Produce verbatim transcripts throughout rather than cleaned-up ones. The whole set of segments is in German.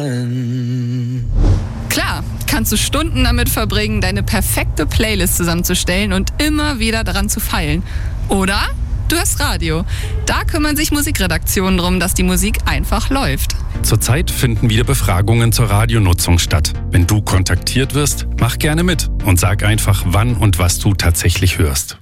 Klar, kannst du Stunden damit verbringen, deine perfekte Playlist zusammenzustellen und immer wieder daran zu feilen. Oder du hörst Radio. Da kümmern sich Musikredaktionen darum, dass die Musik einfach läuft. Zurzeit finden wieder Befragungen zur Radionutzung statt. Wenn du kontaktiert wirst, mach gerne mit und sag einfach, wann und was du tatsächlich hörst.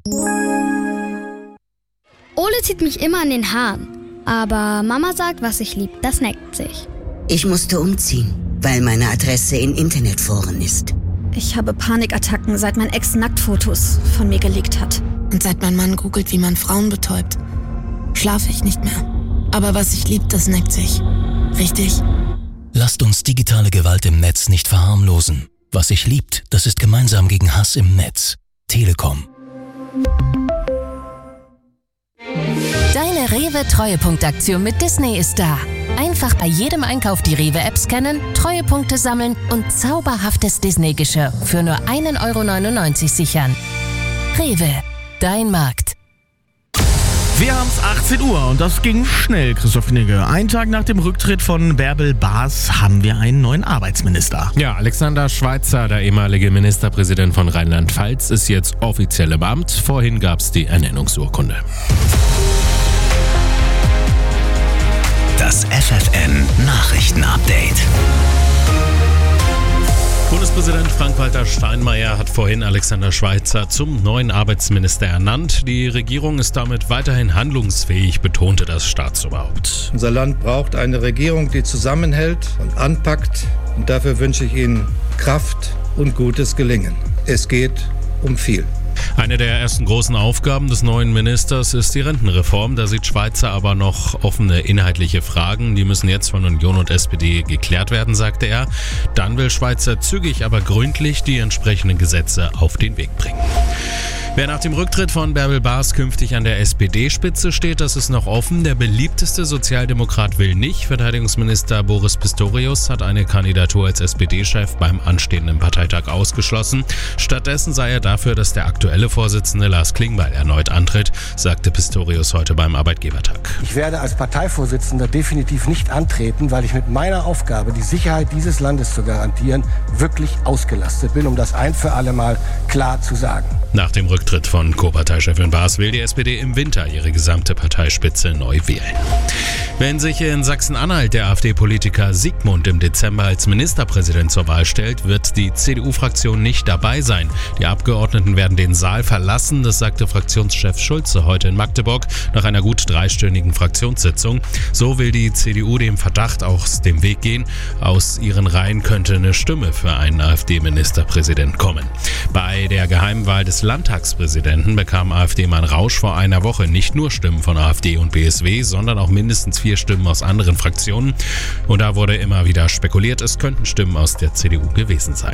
Ole zieht mich immer an den Haaren. Aber Mama sagt, was ich lieb, das neckt sich. Ich musste umziehen, weil meine Adresse in Internetforen ist. Ich habe Panikattacken, seit mein Ex Nacktfotos von mir gelegt hat. Und seit mein Mann googelt, wie man Frauen betäubt, schlafe ich nicht mehr. Aber was ich lieb, das neckt sich. Richtig? Lasst uns digitale Gewalt im Netz nicht verharmlosen. Was sich liebt, das ist gemeinsam gegen Hass im Netz. Telekom. Deine Rewe-Treuepunktaktion mit Disney ist da. Einfach bei jedem Einkauf die Rewe-App scannen, Treuepunkte sammeln und zauberhaftes Disney-Geschirr für nur ein Euro neunundneunzig sichern. Rewe, dein Markt. Wir haben es achtzehn Uhr und das ging schnell, Christoph Nigge. Einen Tag nach dem Rücktritt von Bärbel Baas haben wir einen neuen Arbeitsminister. Ja, Alexander Schweitzer, der ehemalige Ministerpräsident von Rheinland-Pfalz, ist jetzt offiziell im Amt. Vorhin gab es die Ernennungsurkunde. Das F F N Nachrichten-Update. Bundespräsident Frank-Walter Steinmeier hat vorhin Alexander Schweitzer zum neuen Arbeitsminister ernannt. Die Regierung ist damit weiterhin handlungsfähig, betonte das Staatsoberhaupt. Unser Land braucht eine Regierung, die zusammenhält und anpackt. Und dafür wünsche ich Ihnen Kraft und gutes Gelingen. Es geht um viel. Eine der ersten großen Aufgaben des neuen Ministers ist die Rentenreform. Da sieht Schweitzer aber noch offene inhaltliche Fragen. Die müssen jetzt von Union und S P D geklärt werden, sagte er. Dann will Schweitzer zügig, aber gründlich die entsprechenden Gesetze auf den Weg bringen. Wer nach dem Rücktritt von Bärbel Baas künftig an der S P D-Spitze steht, das ist noch offen. Der beliebteste Sozialdemokrat will nicht. Verteidigungsminister Boris Pistorius hat eine Kandidatur als S P D-Chef beim anstehenden Parteitag ausgeschlossen. Stattdessen sei er dafür, dass der aktuelle Vorsitzende Lars Klingbeil erneut antritt, sagte Pistorius heute beim Arbeitgebertag. Ich werde als Parteivorsitzender definitiv nicht antreten, weil ich mit meiner Aufgabe, die Sicherheit dieses Landes zu garantieren, wirklich ausgelastet bin, um das ein für alle Mal klar zu sagen. Nach dem Rücktritt von Co-Parteichefin Baas will die S P D im Winter ihre gesamte Parteispitze neu wählen. Wenn sich in Sachsen-Anhalt der AfD-Politiker Siegmund im Dezember als Ministerpräsident zur Wahl stellt, wird die C D U-Fraktion nicht dabei sein. Die Abgeordneten werden den Saal verlassen, das sagte Fraktionschef Schulze heute in Magdeburg nach einer gut dreistündigen Fraktionssitzung. So will die C D U dem Verdacht aus dem Weg gehen. Aus ihren Reihen könnte eine Stimme für einen AfD-Ministerpräsident kommen. Bei der Geheimwahl des Landtagspräsidenten bekam AfD-Mann Rausch vor einer Woche nicht nur Stimmen von AfD und B S W, sondern auch mindestens vier Stimmen aus anderen Fraktionen. Und da wurde immer wieder spekuliert, es könnten Stimmen aus der C D U gewesen sein.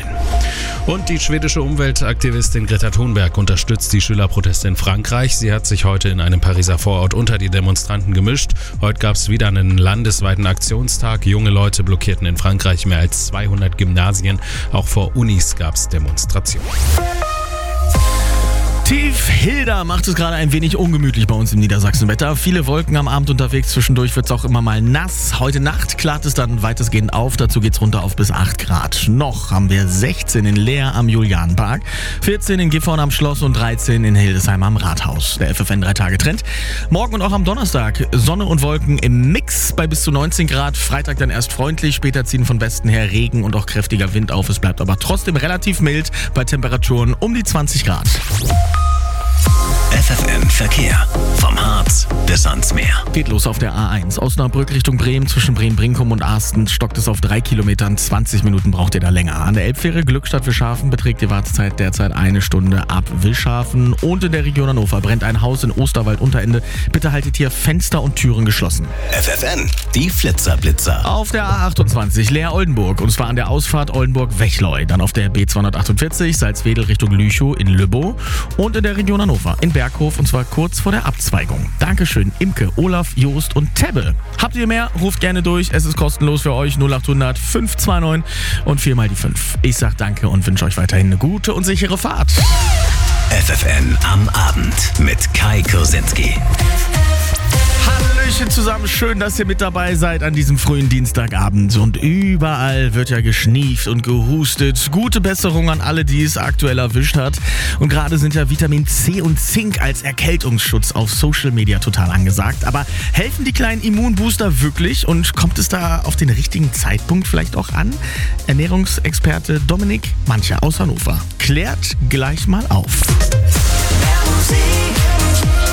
Und die schwedische Umweltaktivistin Greta Thunberg unterstützt die Schülerproteste in Frankreich. Sie hat sich heute in einem Pariser Vorort unter die Demonstranten gemischt. Heute gab es wieder einen landesweiten Aktionstag. Junge Leute blockierten in Frankreich mehr als zweihundert Gymnasien. Auch vor Unis gab es Demonstrationen. Tief Hilda macht es gerade ein wenig ungemütlich bei uns im Niedersachsenwetter. Viele Wolken am Abend unterwegs, zwischendurch wird es auch immer mal nass. Heute Nacht klart es dann weitestgehend auf, dazu geht es runter auf bis acht Grad. Noch haben wir sechzehn in Leer am Julianenpark, vierzehn in Gifhorn am Schloss und dreizehn in Hildesheim am Rathaus. Der F F N drei Tage Trend. Morgen und auch am Donnerstag Sonne und Wolken im Mix bei bis zu neunzehn Grad. Freitag dann erst freundlich, später ziehen von Westen her Regen und auch kräftiger Wind auf. Es bleibt aber trotzdem relativ mild bei Temperaturen um die zwanzig Grad. F F N Verkehr. Vom Harz bis ans Meer. Geht los auf der A eins. Osnabrück Richtung Bremen. Zwischen Bremen-Brinkum und Arsten stockt es auf drei Kilometern. zwanzig Minuten braucht ihr da länger. An der Elbfähre Glückstadt-Wischhafen beträgt die Wartezeit derzeit eine Stunde ab Wischhafen. Und in der Region Hannover brennt ein Haus in Osterwald-Unterende. Bitte haltet hier Fenster und Türen geschlossen. F F N, die Flitzer-Blitzer. Auf der A achtundzwanzig Leer-Oldenburg. Und zwar an der Ausfahrt Oldenburg-Wechleu. Dann auf der B zweihundertachtundvierzig Salzwedel Richtung Lüchow in Lübbow. Und in der Region Hannover in Berghof, und zwar kurz vor der Abzweigung. Dankeschön, Imke, Olaf, Joost und Tebbe. Habt ihr mehr? Ruft gerne durch. Es ist kostenlos für euch. null achthundert fünf zwei neun und viermal die fünf. Ich sag danke und wünsche euch weiterhin eine gute und sichere Fahrt. F F N am Abend mit Kai Kursinski. Hallöchen zusammen, schön, dass ihr mit dabei seid an diesem frühen Dienstagabend. Und überall wird ja geschnieft und gehustet. Gute Besserung an alle, die es aktuell erwischt hat. Und gerade sind ja Vitamin C und Zink als Erkältungsschutz auf Social Media total angesagt. Aber helfen die kleinen Immunbooster wirklich? Und kommt es da auf den richtigen Zeitpunkt vielleicht auch an? Ernährungsexperte Dominik Mancher aus Hannover klärt gleich mal auf. Mehr Musik.